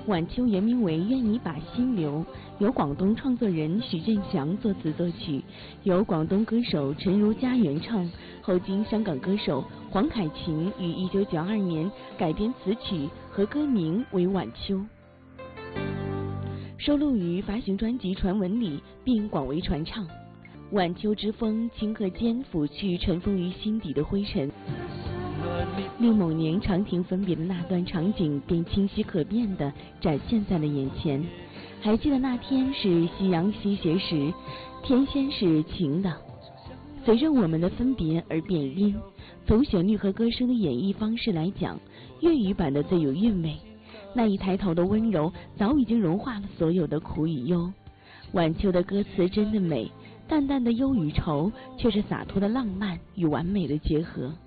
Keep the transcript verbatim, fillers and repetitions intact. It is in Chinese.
晚秋原名为《愿你把心留》，由广东创作人许振强作词作曲，由广东歌手陈如佳原唱，后经香港歌手黄凯芹于一九九二年改编词曲和歌名为《晚秋》，收录于发行专辑《传闻》里，并广为传唱。晚秋之风，顷刻间拂去尘封于心底的灰尘，令某年长亭分别的那段场景便清晰可辨地展现在了眼前。还记得那天是夕阳西斜时，天先是晴的，随着我们的分别而变阴。从旋律和歌声的演绎方式来讲，粤语版的最有韵味。那一抬头的温柔早已经融化了所有的苦与忧。晚秋的歌词真的美，淡淡的忧与愁却是洒脱的浪漫与完美的结合。